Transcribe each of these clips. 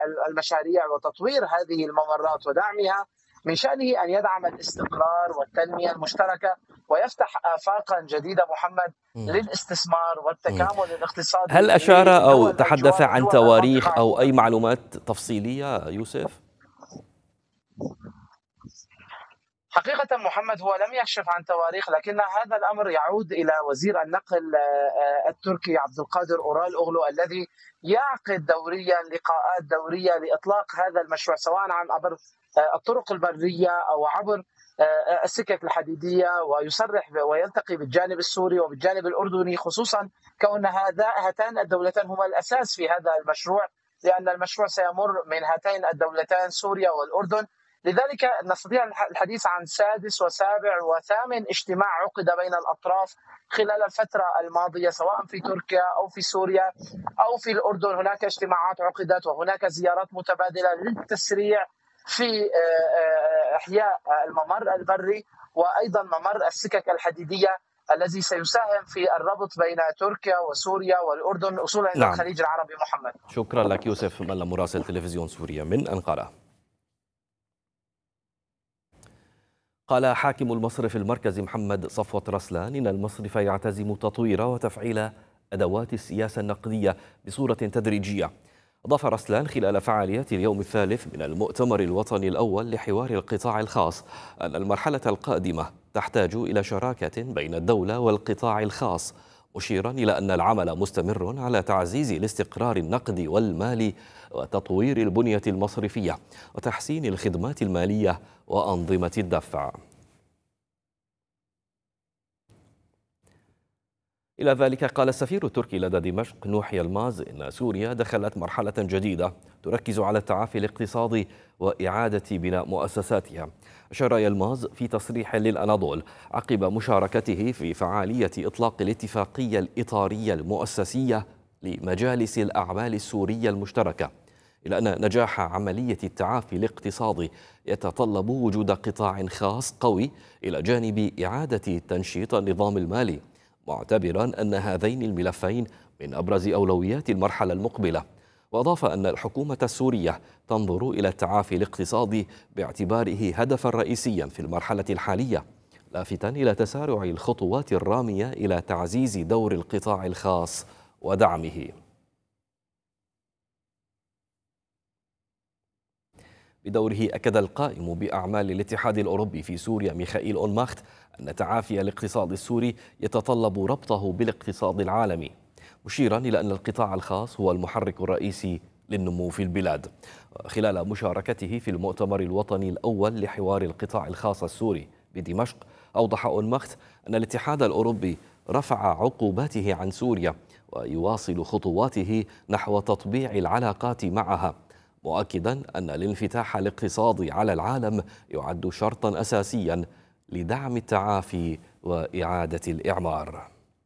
المشاريع وتطوير هذه الممرات ودعمها من شأنه أن يدعم الاستقرار والتنمية المشتركة ويفتح آفاقا جديدة محمد للاستثمار والتكامل الاقتصادي. هل أشار أو تحدث عن ودول تواريخ المنطقة أو أي عموما. معلومات تفصيلية يوسف؟ حقيقة محمد هو لم يكشف عن تواريخ، لكن هذا الأمر يعود إلى وزير النقل التركي عبد القادر أورال أوغلو، الذي يعقد دوريا لقاءات دورية لإطلاق هذا المشروع، سواء عبر الطرق البرية أو عبر السكك الحديدية، ويصرح ويلتقي بالجانب السوري وبالجانب الأردني، خصوصا كون هاتان الدولتان هما الأساس في هذا المشروع، لأن المشروع سيمر من هاتين الدولتان سوريا والأردن. لذلك نستطيع الحديث عن سادس وسابع وثامن اجتماع عقد بين الأطراف خلال الفترة الماضية، سواء في تركيا أو في سوريا أو في الأردن. هناك اجتماعات عقدت وهناك زيارات متبادلة للتسريع في إحياء الممر البري وأيضا ممر السكك الحديدية الذي سيساهم في الربط بين تركيا وسوريا والأردن وصولا إلى الخليج العربي. محمد، شكرا لك يوسف ملا، مراسل تلفزيون سوريا من أنقرة. قال حاكم المصرف المركزي محمد صفوت رسلان إن المصرف يعتزم تطوير وتفعيل أدوات السياسة النقدية بصورة تدريجية. أضاف رسلان خلال فعاليات اليوم الثالث من المؤتمر الوطني الأول لحوار القطاع الخاص أن المرحلة القادمة تحتاج إلى شراكة بين الدولة والقطاع الخاص، مشيرا إلى أن العمل مستمر على تعزيز الاستقرار النقدي والمالي وتطوير البنية المصرفية وتحسين الخدمات المالية وأنظمة الدفع. إلى ذلك قال السفير التركي لدى دمشق نوح يلماز إن سوريا دخلت مرحلة جديدة تركز على التعافي الاقتصادي وإعادة بناء مؤسساتها. أشار يلماز في تصريح للأناضول عقب مشاركته في فعالية إطلاق الاتفاقية الإطارية المؤسسية لمجالس الأعمال السورية المشتركة إلى أن نجاح عملية التعافي الاقتصادي يتطلب وجود قطاع خاص قوي إلى جانب إعادة تنشيط النظام المالي، معتبرا أن هذين الملفين من أبرز أولويات المرحلة المقبلة. وأضاف أن الحكومة السورية تنظر إلى التعافي الاقتصادي باعتباره هدفا رئيسيا في المرحلة الحالية، لافتا إلى تسارع الخطوات الرامية إلى تعزيز دور القطاع الخاص ودعمه. بدوره أكد القائم بأعمال الاتحاد الأوروبي في سوريا ميخائيل أولماخت أن تعافي الاقتصاد السوري يتطلب ربطه بالاقتصاد العالمي، مشيرا إلى أن القطاع الخاص هو المحرك الرئيسي للنمو في البلاد. خلال مشاركته في المؤتمر الوطني الأول لحوار القطاع الخاص السوري بدمشق، أوضح أولماخت أن الاتحاد الأوروبي رفع عقوباته عن سوريا ويواصل خطواته نحو تطبيع العلاقات معها، مؤكدا أن الانفتاح الاقتصادي على العالم يعد شرطا أساسيا لدعم التعافي وإعادة الإعمار.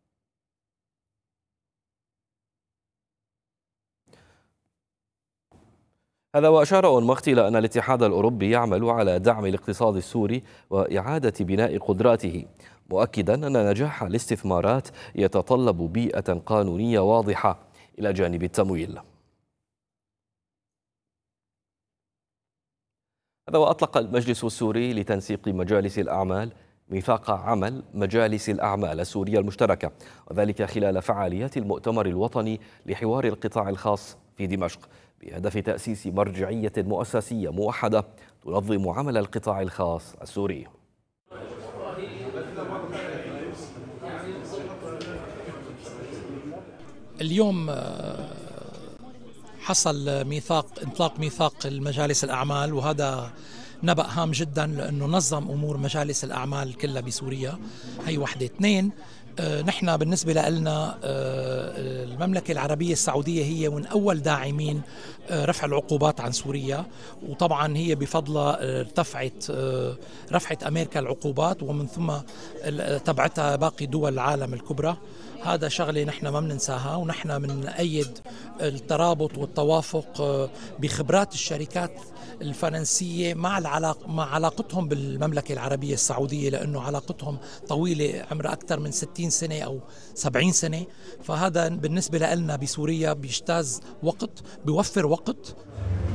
هذا وأشار أولماخت إلى أن الاتحاد الأوروبي يعمل على دعم الاقتصاد السوري وإعادة بناء قدراته، مؤكدا أن نجاح الاستثمارات يتطلب بيئة قانونية واضحة إلى جانب التمويل. هذا وأطلق المجلس السوري لتنسيق مجالس الأعمال ميثاق عمل مجالس الأعمال السورية المشتركة، وذلك خلال فعاليات المؤتمر الوطني لحوار القطاع الخاص في دمشق، بهدف تأسيس مرجعية مؤسسية موحدة تنظم عمل القطاع الخاص السوري. اليوم حصل انطلاق ميثاق المجالس الأعمال، وهذا نبأ هام جدا لأنه نظم أمور مجالس الأعمال كلها بسوريا. هي وحدة. اثنين، نحن بالنسبة لنا المملكة العربية السعودية هي من أول داعمين رفع العقوبات عن سوريا، وطبعا هي بفضل رفعت أمريكا العقوبات ومن ثم تبعتها باقي دول العالم الكبرى. هذا شغلة نحن ما بننساها، ونحن بنأيد الترابط والتوافق بخبرات الشركات الفرنسية مع علاقتهم بالمملكة العربية السعودية، لأنه علاقتهم طويلة عمرها أكثر من 60 سنة أو 70 سنة. فهذا بالنسبة لنا بسوريا بيجتاز وقت، بيوفر وقت.